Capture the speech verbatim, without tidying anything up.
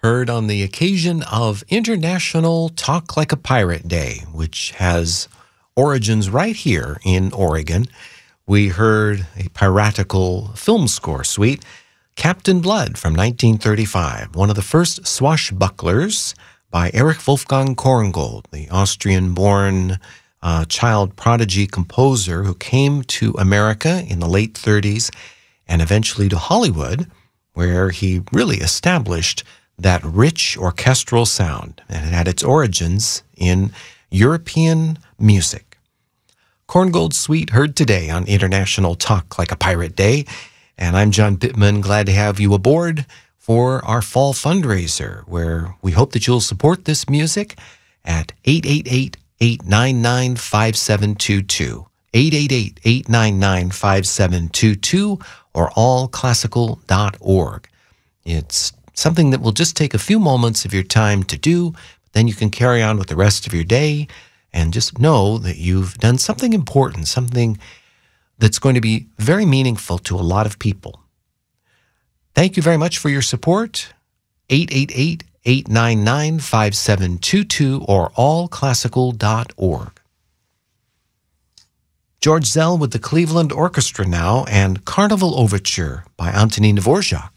heard on the occasion of International Talk Like a Pirate Day, which has origins right here in Oregon. We heard a piratical film score suite, Captain Blood from nineteen thirty-five, one of the first swashbucklers by Erich Wolfgang Korngold, the Austrian-born uh, child prodigy composer who came to America in the late thirties and eventually to Hollywood, where he really established that rich orchestral sound, and it had its origins in European music. Korngold's Suite heard today on International Talk Like a Pirate Day, and I'm John Pittman, glad to have you aboard for our fall fundraiser, where we hope that you'll support this music at eight eight eight, eight nine nine, five seven two two, eight eight eight, eight nine nine, five seven two two, or all classical dot org. It's something that will just take a few moments of your time to do, then you can carry on with the rest of your day and just know that you've done something important, something that's going to be very meaningful to a lot of people. Thank you very much for your support. eight eight eight, eight nine nine, five seven two two or all classical dot org. George Zell with the Cleveland Orchestra now, and Carnival Overture by Antonin Dvorak.